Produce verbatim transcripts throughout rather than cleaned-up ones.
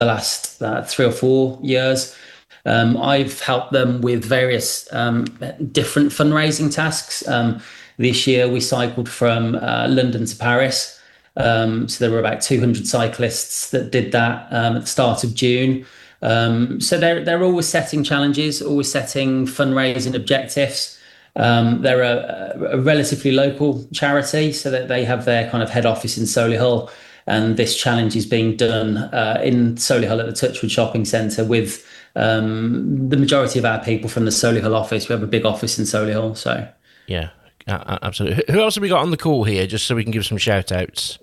the last uh, three or four years. Um, I've helped them with various um, different fundraising tasks. Um, this year, we cycled from uh, London to Paris. Um, so there were about two hundred cyclists that did that um, at the start of June. Um, so they're they're always setting challenges, always setting fundraising objectives. Um, they're a, a relatively local charity, so that they have their kind of head office in Solihull, and this challenge is being done uh, in Solihull at the Touchwood Shopping Centre with um, the majority of our people from the Solihull office. We have a big office in Solihull, so Yeah, absolutely. Who else have we got on the call here, just so we can give some shout outs?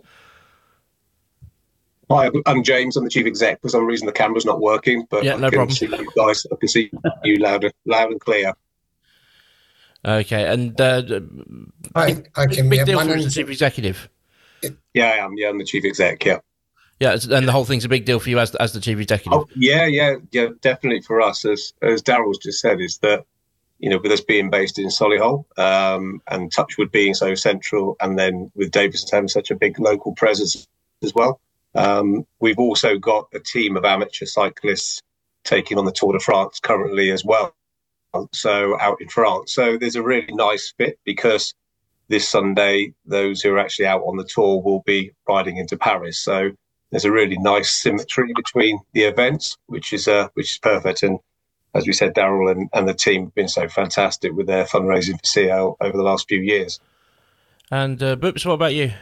Hi, I'm James. I'm the chief exec. For some reason, the camera's not working, but yeah, I no can problem. see you guys. I can see you loud, loud and clear. Okay, and uh, I, I can. big Yeah, deal for name's, the chief executive. Yeah, I am. Yeah, I'm the chief exec. Yeah. Yeah, and the whole thing's a big deal for you as as the chief executive. Oh, yeah, yeah, yeah. Definitely for us, as as Daryl's just said, is that you know with us being based in Solihull um, and Touchwood being so central, and then with Davison having such a big local presence as well. Um, we've also got a team of amateur cyclists taking on the Tour de France currently as well. So out in France. So there's a really nice fit because this Sunday, those who are actually out on the tour will be riding into Paris. So there's a really nice symmetry between the events, which is uh, which is perfect. And as we said, Daryl and, and the team have been so fantastic with their fundraising for C L over the last few years. And uh, Boops, what about you?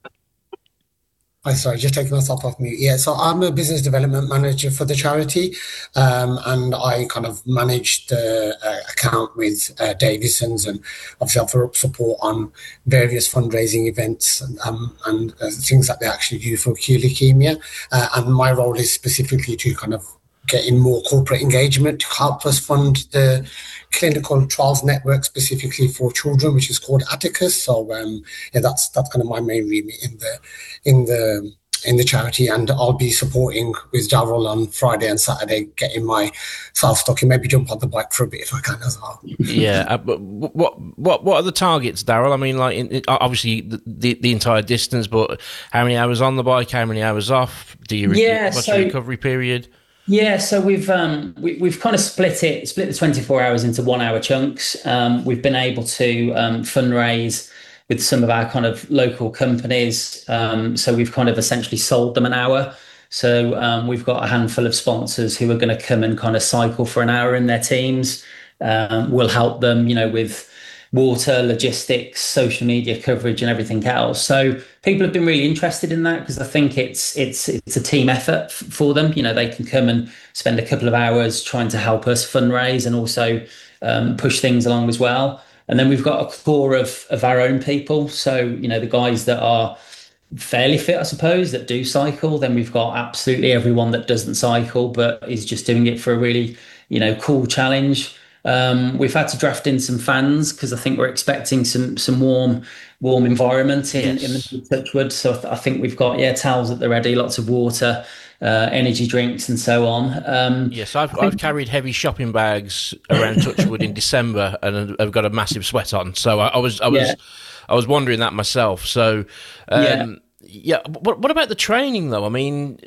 I sorry, just taking myself off mute. Yeah, so I'm a business development manager for the charity, um, and I kind of manage the uh, account with uh, Davison's, and obviously offer up support on various fundraising events and, um, and uh, things that they actually do for acute leukemia. Uh, and my role is specifically to kind of get in more corporate engagement to help us fund the clinical trials network specifically for children, which is called Atticus. So um, yeah, that's that's kind of my main remit in the in the in the charity, and I'll be supporting with Darryl on Friday and Saturday, getting myself stuck in. Maybe jump on the bike for a bit if I can as well. Yeah, uh, but what what what are the targets, Darryl? I mean, like in, in, obviously the, the the entire distance, but how many hours on the bike? How many hours off? Do you re- yeah, what's so, your recovery period? Yeah, so we've um, we, we've kind of split it, split the twenty-four hours into one hour chunks. Um, we've been able to um, fundraise with some of our kind of local companies. Um, so we've kind of essentially sold them an hour. So um, we've got a handful of sponsors who are going to come and kind of cycle for an hour in their teams. Um, we'll help them, you know, with water, logistics, social media coverage, and everything else. So people have been really interested in that because I think it's it's it's a team effort f- for them. You know, they can come and spend a couple of hours trying to help us fundraise and also um, push things along as well. And then we've got a core of of our own people. So you know, the guys that are fairly fit, I suppose, that do cycle. Then we've got absolutely everyone that doesn't cycle but is just doing it for a really, you know, cool challenge. Um, we've had to draft in some fans because I think we're expecting some some warm warm environment in, yes. in the Touchwood. So I, th- I think we've got yeah towels at the ready, lots of water, uh, energy drinks, and so on. Um, yes, I've think- I've carried heavy shopping bags around Touchwood in December and I've got a massive sweat on. So I, I was I was yeah. I was wondering that myself. So um, yeah, yeah. What what about the training though? I mean,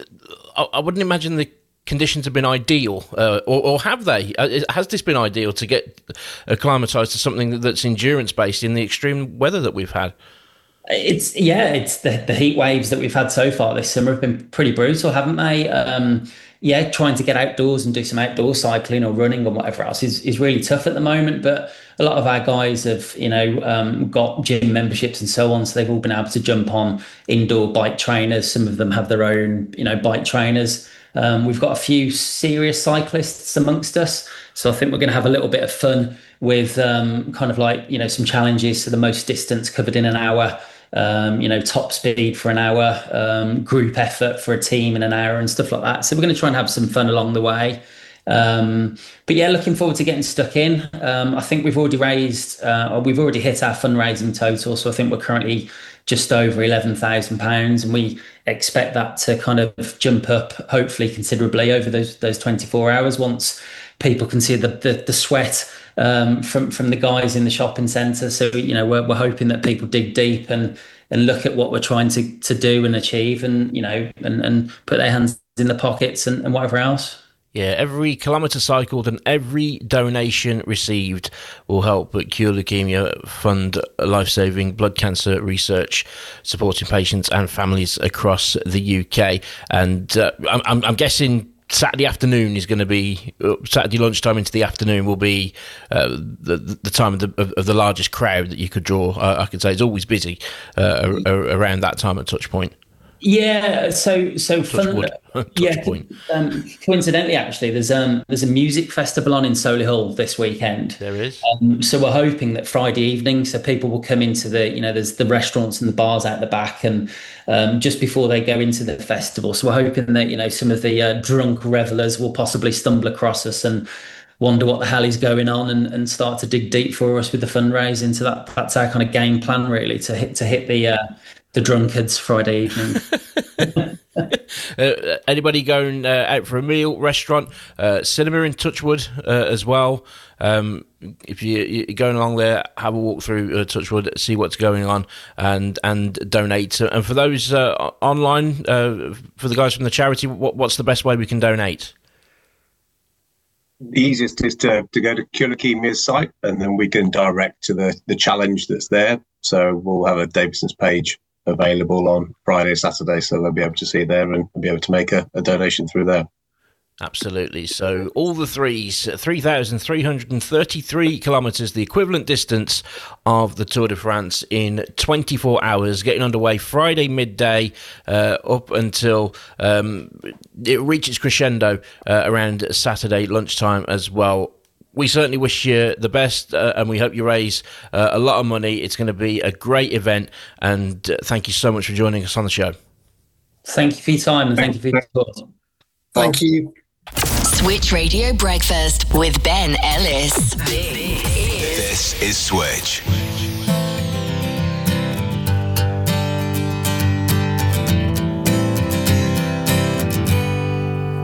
I, I wouldn't imagine the conditions have been ideal, uh, or, or have they? Uh, has this been ideal to get acclimatised to something that's endurance based in the extreme weather that we've had? It's yeah, it's the, the heat waves that we've had so far this summer have been pretty brutal, haven't they? Um, yeah, trying to get outdoors and do some outdoor cycling or running or whatever else is, is really tough at the moment. But a lot of our guys have, you know, um, got gym memberships and so on, so they've all been able to jump on indoor bike trainers. Some of them have their own, you know, bike trainers. Um, we've got a few serious cyclists amongst us. So I think we're going to have a little bit of fun with um, kind of like, you know, some challenges. So the most distance covered in an hour, um, you know, top speed for an hour, um, group effort for a team in an hour and stuff like that. So we're going to try and have some fun along the way. Um, but yeah, looking forward to getting stuck in. Um, I think we've already raised, uh, or we've already hit our fundraising total. So I think we're currently just over eleven thousand pounds, and we expect that to kind of jump up, hopefully considerably over those those twenty-four hours once people can see the the, the sweat um, from from the guys in the shopping centre. So you know, we're we're hoping that people dig deep and and look at what we're trying to to do and achieve, and you know, and and put their hands in the pockets and, and whatever else. Yeah, every kilometre cycled and every donation received will help Cure Leukemia fund life-saving blood cancer research, supporting patients and families across the U K. And uh, I'm, I'm guessing Saturday afternoon is going to be uh, Saturday lunchtime into the afternoon will be uh, the the time of the, of, of the largest crowd that you could draw. Uh, I could say it's always busy uh, around that time at Touchpoint. Yeah, so so fun, yeah. Point. Um, coincidentally, actually, there's um there's a music festival on in Solihull this weekend. There is. Um, so we're hoping that Friday evening, so people will come into the you know there's the restaurants and the bars out the back, and um, just before they go into the festival. So we're hoping that you know some of the uh, drunk revelers will possibly stumble across us and wonder what the hell is going on, and, and start to dig deep for us with the fundraising. So that that's our kind of game plan, really, to hit to hit the. Uh, The drunkards Friday evening. uh, anybody going uh, out for a meal, restaurant, uh, cinema in Touchwood uh, as well. Um, if you, you're going along there, have a walk through uh, Touchwood, see what's going on, and and donate. And for those uh, online, uh, for the guys from the charity, what, what's the best way we can donate? The easiest is to, to go to Cure Leukemia's site, and then we can direct to the, the challenge that's there. So we'll have a Davison's page available on Friday, Saturday, so they'll be able to see it there and be able to make a, a donation through there. Absolutely. So all the threes, three thousand three hundred thirty-three kilometres, the equivalent distance of the Tour de France in twenty-four hours, getting underway Friday midday uh, up until um, it reaches crescendo uh, around Saturday lunchtime as well. We certainly wish you the best, uh, and we hope you raise uh, a lot of money. It's going to be a great event, and uh, thank you so much for joining us on the show. Thank you for your time, and thank you for your support. Thank you. Switch Radio Breakfast with Ben Ellis. This is Switch.